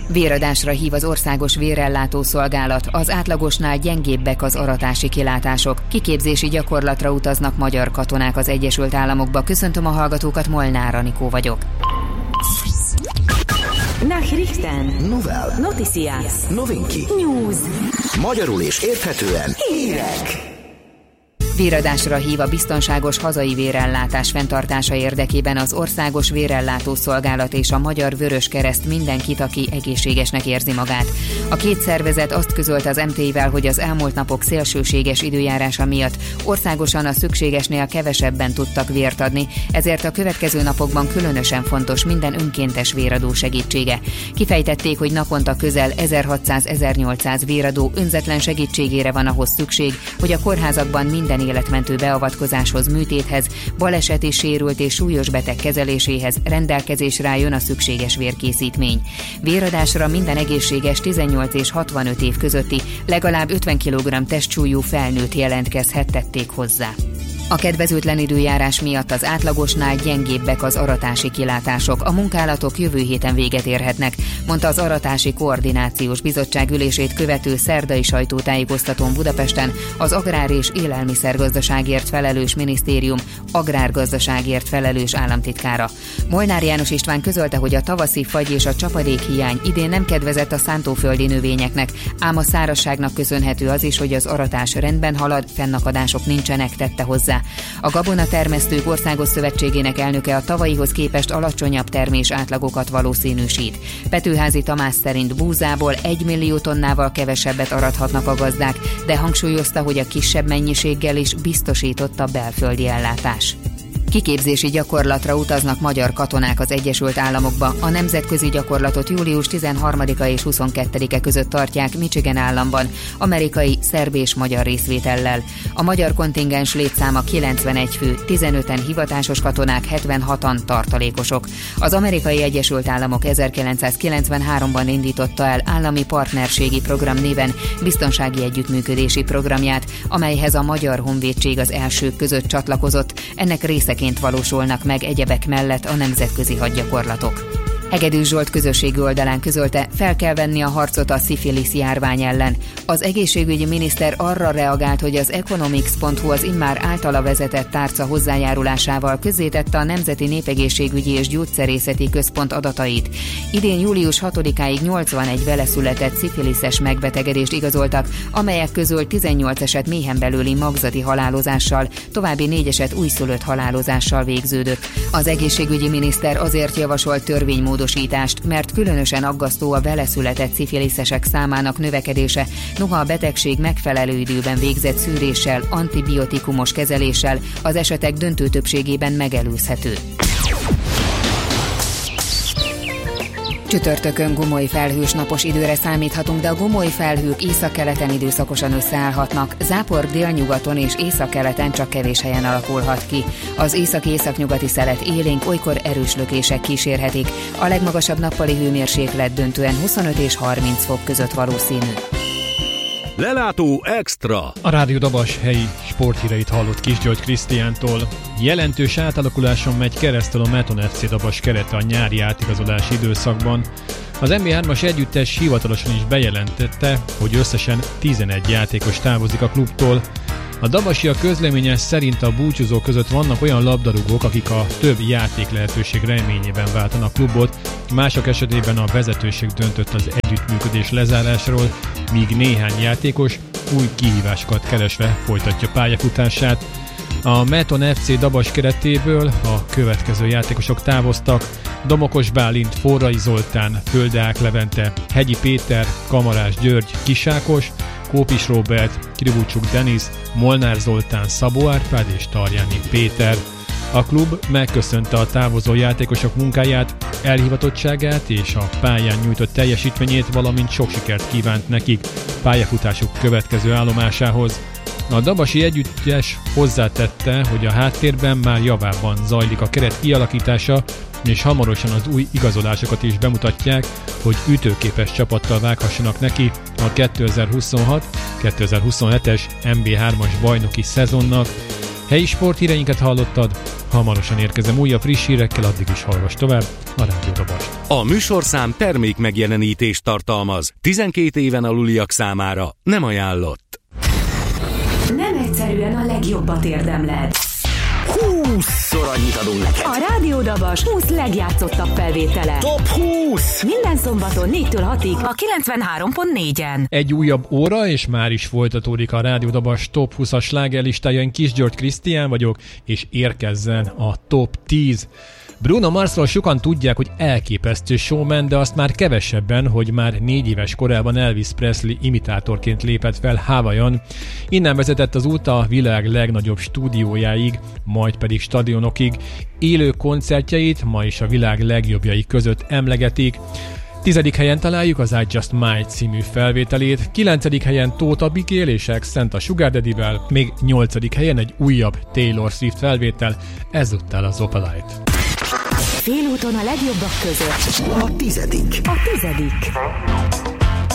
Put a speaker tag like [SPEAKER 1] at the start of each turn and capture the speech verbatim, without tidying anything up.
[SPEAKER 1] Véradásra hív az Országos Vérellátó Szolgálat, az átlagosnál gyengébbek az aratási kilátások. Kiképzési gyakorlatra utaznak magyar katonák az Egyesült Államokba. Köszöntöm a hallgatókat, Molnár Anikó vagyok.
[SPEAKER 2] Nachrichten.
[SPEAKER 3] Novel.
[SPEAKER 2] Noticias.
[SPEAKER 3] Novinki.
[SPEAKER 2] News.
[SPEAKER 3] Magyarul és érthetően hírek.
[SPEAKER 1] Véradásra hív a biztonságos hazai vérellátás fenntartása érdekében az Országos Vérellátó Szolgálat és a Magyar Vöröskereszt mindenkit, aki egészségesnek érzi magát. A két szervezet azt közölte az em té i-vel, hogy az elmúlt napok szélsőséges időjárása miatt országosan a szükségesnél kevesebben tudtak vért adni, ezért a következő napokban különösen fontos minden önkéntes véradó segítsége. Kifejtették, hogy naponta közel ezerhatszáz-ezernyolcszáz véradó önzetlen segítségére van ahhoz szükség, hogy a kórházakban minden életmentő beavatkozáshoz, műtéthez, baleseti sérült és súlyos beteg kezeléséhez rendelkezésre álljon a szükséges vérkészítmény. Véradásra minden egészséges tizennyolc és hatvanöt év közötti, legalább ötven kilogramm testsúlyú felnőtt jelentkezhet, tették hozzá. A kedvezőtlen időjárás miatt az átlagosnál gyengébbek az aratási kilátások. A munkálatok jövő héten véget érhetnek, mondta az Aratási Koordinációs Bizottság ülését követő szerdai sajtótájékoztatón Budapesten az Agrár- és Élelmiszergazdaságért felelős minisztérium agrárgazdaságért felelős államtitkára. Molnár János István közölte, hogy a tavaszi fagy és a csapadékhiány idén nem kedvezett a szántóföldi növényeknek, ám a szárazságnak köszönhető az is, hogy az aratás rendben halad, fennakadások nincsenek, tette hozzá. A Gabonatermesztők Országos Szövetségének elnöke a tavalyihoz képest alacsonyabb termés átlagokat valószínűsít. Petőházi Tamás szerint búzából egy millió tonnával kevesebbet arathatnak a gazdák, de hangsúlyozta, hogy a kisebb mennyiséggel is biztosított a belföldi ellátás. Kiképzési gyakorlatra utaznak magyar katonák az Egyesült Államokba. A nemzetközi gyakorlatot július tizenharmadika és huszonkettedike között tartják Michigan államban, amerikai, szerb és magyar részvétellel. A magyar kontingens létszáma kilencvenegy fő, tizenöten hivatásos katonák, hetvenhatan tartalékosok. Az Amerikai Egyesült Államok ezerkilencszázkilencvenháromban indította el állami partnerségi program néven biztonsági együttműködési programját, amelyhez a Magyar Honvédség az elsők között csatlakozott. Ennek része valósulnak meg egyebek mellett a nemzetközi hadgyakorlatok. Hegedűs Zsolt közösségi oldalán közölte, fel kell venni a harcot a szifilisz járvány ellen. Az egészségügyi miniszter arra reagált, hogy az economics pont hu az immár általa vezetett tárca hozzájárulásával közzétette a Nemzeti Népegészségügyi és Gyógyszerészeti Központ adatait. Idén július hatodikáig nyolcvanegy veleszületett szifiliszes megbetegedést igazoltak, amelyek közül tizennyolc eset méhen belüli magzati halálozással, további négy eset újszülött halálozással végződött. Az egészségügyi miniszter azért javasolt törvénymódosítást, mert különösen aggasztó a veleszületett szifiliszesek számának növekedése, noha a betegség megfelelő időben végzett szűréssel, antibiotikumos kezeléssel az esetek döntő többségében megelőzhető. Csütörtökön gomoly felhős napos időre számíthatunk, de a gomoly felhők északkeleten időszakosan összeállhatnak. Zápor délnyugaton és északkeleten csak kevés helyen alakulhat ki. Az észak-északnyugati szelet élénk, olykor erős lökések kísérhetik. A legmagasabb nappali hőmérséklet döntően huszonöt és harminc fok között valószínű.
[SPEAKER 4] Lelátó extra!
[SPEAKER 5] A Rádió Dabas helyi sporthíreit hallott Kis György Krisztiántól. Jelentős átalakuláson megy keresztül a Meton ef cé Dabas kerete a nyári átigazolási időszakban. Az en bé hármas együttes hivatalosan is bejelentette, hogy összesen tizenegy játékos távozik a klubtól. A dabasiak közleménye szerint a búcsúzók között vannak olyan labdarúgók, akik a több játék lehetőség reményében váltanak klubot, mások esetében a vezetőség döntött az együttműködés lezárásról, míg néhány játékos új kihívásokat keresve folytatja pályafutását. A Meton ef cé Dabas keretéből a következő játékosok távoztak: Domokos Bálint, Forrai Zoltán, Földeák Levente, Hegyi Péter, Kamarás György, Kisákos, Kópis Róbert, Kribucsuk Denis, Molnár Zoltán, Szabó Árpád és Tarjáni Péter. A klub megköszönte a távozó játékosok munkáját, elhivatottságát és a pályán nyújtott teljesítményét, valamint sok sikert kívánt nekik pályafutásuk következő állomásához. A dabasi együttes hozzátette, hogy a háttérben már javában zajlik a keret kialakítása, és hamarosan az új igazolásokat is bemutatják, hogy ütőképes csapattal vághassanak neki a kétezer-huszonhat kétezer-huszonhetes en bé hármas bajnoki szezonnak. Helyi sporthíreinket hallottad, hamarosan érkezem újabb friss hírekkel, addig is hallgass tovább a Rádió Dabast.
[SPEAKER 4] A műsorszám termék megjelenítést tartalmaz. tizenkét éven aluliak számára nem ajánlott.
[SPEAKER 2] Nem egyszerűen a legjobbat érdemled.
[SPEAKER 3] húszszor annyit adunk neked.
[SPEAKER 2] A Rádió Dabas húsz legjátszottabb felvétele.
[SPEAKER 3] Top húsz!
[SPEAKER 2] Minden szombaton négytől hatig a kilencvenhárom pont négyen.
[SPEAKER 5] Egy újabb óra, és már is folytatódik a Rádió Dabas Top húszas slágerlistája. Én Kis György Krisztián vagyok, és érkezzen a Top tíz. Bruno Marsról sokan tudják, hogy elképesztő showman, de azt már kevesebben, hogy már négy éves korában Elvis Presley imitátorként lépett fel Hawaiion. Innen vezetett az út a világ legnagyobb stúdiójáig, majd pedig stadionokig. Élő koncertjeit ma is a világ legjobbjai között emlegetik. Tizedik helyen találjuk az I Just Might című felvételét, kilencedik helyen Tóth Abigail és Accent a Sugar Daddy-vel, még nyolcadik helyen egy újabb Taylor Swift felvétel, ezúttal az Opalite.
[SPEAKER 2] Félúton a legjobbak között.
[SPEAKER 3] A tizedik.
[SPEAKER 2] A tizedik.